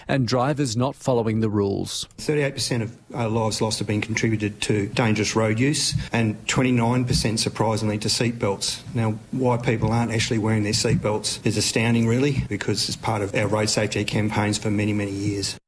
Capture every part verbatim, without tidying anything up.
and drivers not following the rules. thirty-eight percent of uh, lives lost have been contributed to dangerous road use and twenty-nine percent, surprisingly, to seat belts. Now, why people aren't actually wearing their seat belts is astounding, really, because it's part of our road safety campaigns for many, many years.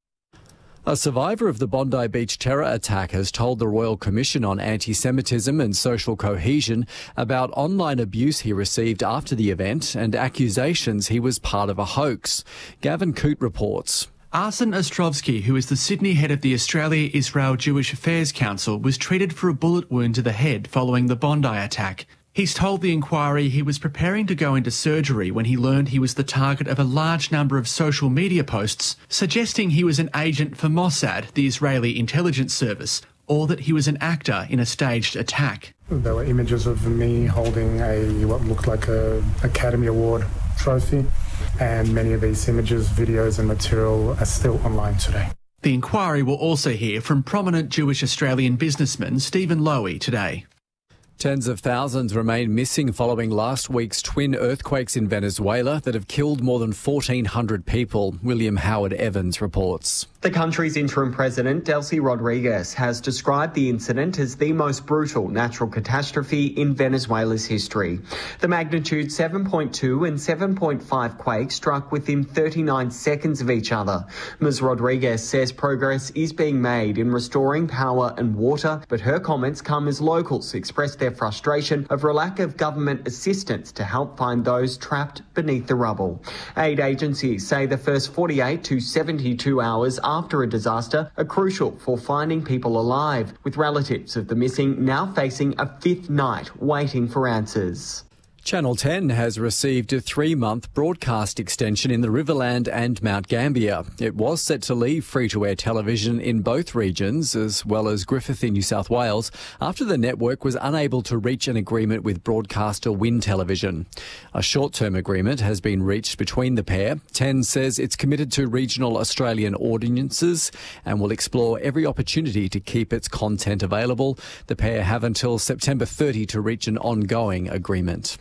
A survivor of the Bondi Beach terror attack has told the Royal Commission on Anti-Semitism and Social Cohesion about online abuse he received after the event and accusations he was part of a hoax. Gavin Coote reports. Arsen Ostrovsky, who is the Sydney head of the Australia-Israel Jewish Affairs Council, was treated for a bullet wound to the head following the Bondi attack. He's told the inquiry he was preparing to go into surgery when he learned he was the target of a large number of social media posts suggesting he was an agent for Mossad, the Israeli intelligence service, or that he was an actor in a staged attack. There were images of me holding a what looked like a Academy Award trophy, and many of these images, videos and material are still online today. The inquiry will also hear from prominent Jewish Australian businessman Stephen Lowy today. Tens of thousands remain missing following last week's twin earthquakes in Venezuela that have killed more than fourteen hundred people. William Howard Evans reports. The country's interim president, Delcy Rodriguez, has described the incident as the most brutal natural catastrophe in Venezuela's history. The magnitude seven point two and seven point five quakes struck within thirty-nine seconds of each other. Miz Rodriguez says progress is being made in restoring power and water, but her comments come as locals express their frustration over a lack of government assistance to help find those trapped beneath the rubble. Aid agencies say the first forty-eight to seventy-two hours after a disaster are crucial for finding people alive, with relatives of the missing now facing a fifth night waiting for answers. Channel ten has received a three-month broadcast extension in the Riverland and Mount Gambier. It was set to leave free-to-air television in both regions, as well as Griffith in New South Wales, after the network was unable to reach an agreement with broadcaster Win Television. A short-term agreement has been reached between the pair. ten says it's committed to regional Australian audiences and will explore every opportunity to keep its content available. The pair have until September thirtieth to reach an ongoing agreement.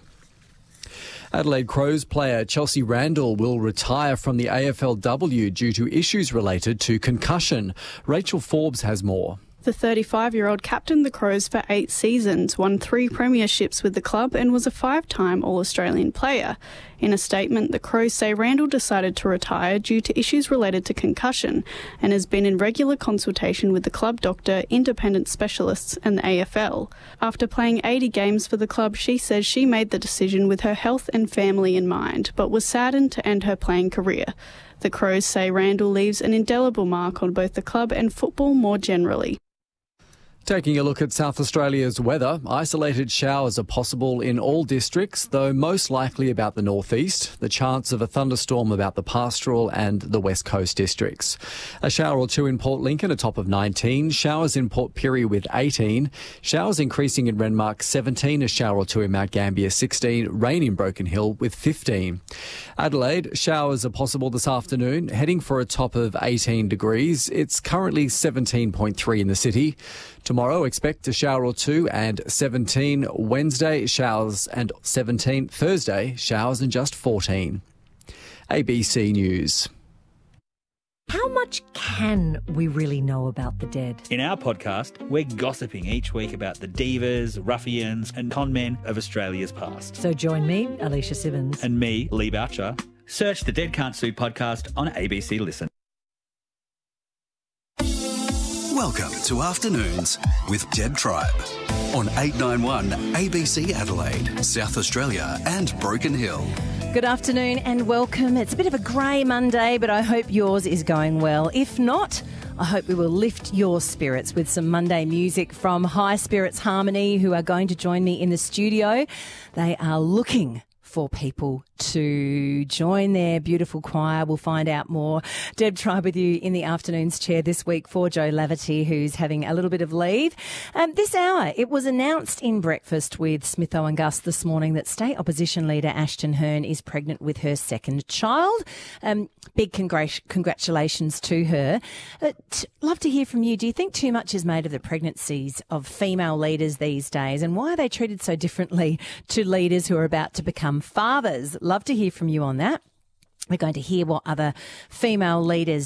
Adelaide Crows player Chelsea Randall will retire from the A F L W due to issues related to concussion. Rachel Forbes has more. The thirty-five-year-old captained the Crows for eight seasons, won three premierships with the club and was a five-time All-Australian player. In a statement, the Crows say Randall decided to retire due to issues related to concussion and has been in regular consultation with the club doctor, independent specialists and the A F L. After playing eighty games for the club, she says she made the decision with her health and family in mind, but was saddened to end her playing career. The Crows say Randall leaves an indelible mark on both the club and football more generally. Taking a look at South Australia's weather, isolated showers are possible in all districts, though most likely about the northeast. The chance of a thunderstorm about the pastoral and the west coast districts. A shower or two in Port Lincoln, a top of nineteen. Showers in Port Pirie with eighteen. Showers increasing in Renmark, seventeen. A shower or two in Mount Gambier, sixteen. Rain in Broken Hill with fifteen. Adelaide, showers are possible this afternoon, heading for a top of eighteen degrees. It's currently seventeen point three in the city. Tomorrow, expect a shower or two and seventeen. Wednesday, showers and seventeen. Thursday, showers and just fourteen. A B C News. How much can we really know about the dead? In our podcast, we're gossiping each week about the divas, ruffians and con men of Australia's past. So join me, Alicia Simmons. And me, Lee Boucher. Search the Dead Can't Sue podcast on A B C Listen. Welcome to Afternoons with Deb Tribe on eight ninety-one A B C Adelaide, South Australia and Broken Hill. Good afternoon and welcome. It's a bit of a grey Monday, but I hope yours is going well. If not, I hope we will lift your spirits with some Monday music from High Spirits Harmony, who are going to join me in the studio. They are looking for people to join their beautiful choir. We'll find out more. Deb Tribe with you in the afternoon's chair this week for Joe Laverty, who's having a little bit of leave. Um, this hour, it was announced in Breakfast with Smitho and Gus this morning that State Opposition Leader Ashton Hearn is pregnant with her second child. Um, big congr- congratulations to her. But love to hear from you. Do you think too much is made of the pregnancies of female leaders these days? And why are they treated so differently to leaders who are about to become fathers? Love to hear from you on that. We're going to hear what other female leaders